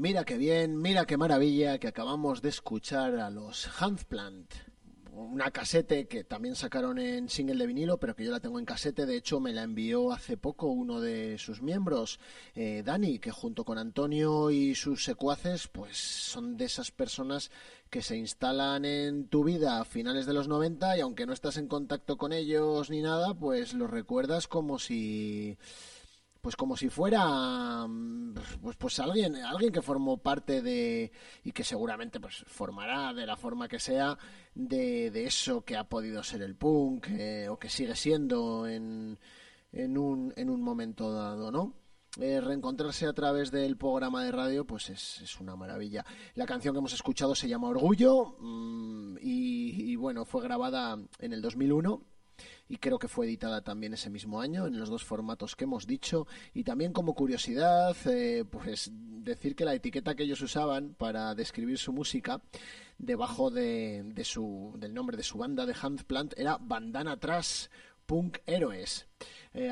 mira qué bien, mira qué maravilla que acabamos de escuchar a los Handplant. Una casete que también sacaron en single de vinilo, pero que yo la tengo en casete. De hecho, me la envió hace poco uno de sus miembros, Dani, que junto con Antonio y sus secuaces, pues son de esas personas que se instalan en tu vida a finales de los 90 y aunque no estás en contacto con ellos ni nada, pues los recuerdas como si fuera pues alguien que formó parte de y que seguramente pues formará de la forma que sea de eso que ha podido ser el punk, o que sigue siendo en un momento dado, ¿no? Reencontrarse a través del programa de radio pues es una maravilla. La canción que hemos escuchado se llama Orgullo, y bueno, fue grabada en el 2001 y creo que fue editada también ese mismo año en los dos formatos que hemos dicho. Y también como curiosidad, pues decir que la etiqueta que ellos usaban para describir su música debajo del nombre de su banda de Handplant era Bandana Trash Punk Héroes.